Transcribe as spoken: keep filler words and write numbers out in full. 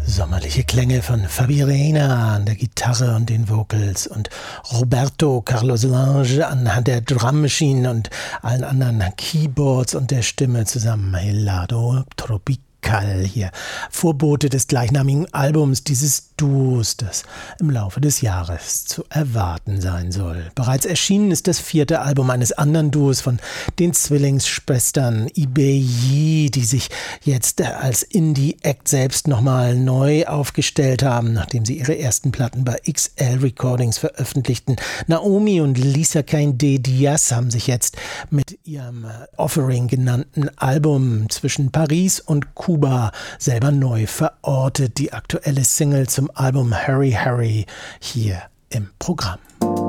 Sommerliche Klänge von Fabi Reina an der Gitarre und den Vocals und Roberto Carlos Lange an der Drum Machine und allen anderen Keyboards und der Stimme zusammen. Helado Tropical hier. Vorbote des gleichnamigen Albums dieses Duos, das im Laufe des Jahres zu erwarten sein soll. Bereits erschienen ist das vierte Album eines anderen Duos von den Zwillingsschwestern Ibeyi, die sich jetzt als Indie-Act selbst nochmal neu aufgestellt haben, nachdem sie ihre ersten Platten bei X L Recordings veröffentlichten. Naomi und Lisa Cain de Diaz haben sich jetzt mit ihrem Offering genannten Album zwischen Paris und Kuba selber neu verortet. Die aktuelle Single zum Album Hurry Hurry hier im Programm.